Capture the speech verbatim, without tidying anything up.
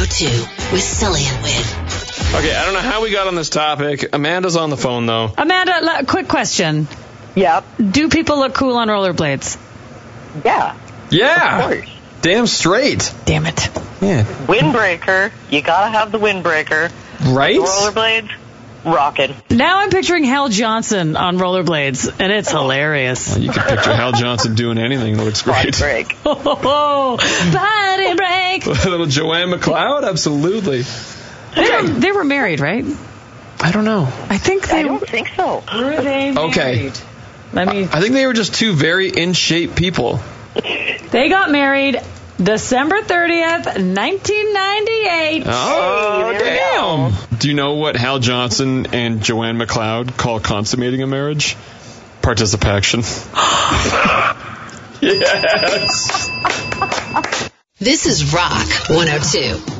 two with Sully and Win. Okay, I don't know how we got on this topic. Amanda's on the phone, though. Amanda, l- quick question. Yep. Do people look cool on rollerblades? Yeah. Yeah. Of course. Damn straight. Damn it. Yeah. Windbreaker. You gotta have the windbreaker. Right? The rollerblades. Rockin'. Now I'm picturing Hal Johnson on rollerblades, and it's hilarious. Well, you can picture Hal Johnson doing anything that looks great. Body break. Oh, body break. Little Joanne McLeod? Absolutely. They were, they were married, right? I don't know. I think they I don't think so. were. They married? Okay. Let me. I think they were just two very in-shape people. They got married December thirtieth, nineteen ninety-eight. Oh, Hey, there we damn. Do you know what Hal Johnson and Joanne McLeod call consummating a marriage? Participation. Yes. This is Rock one oh two.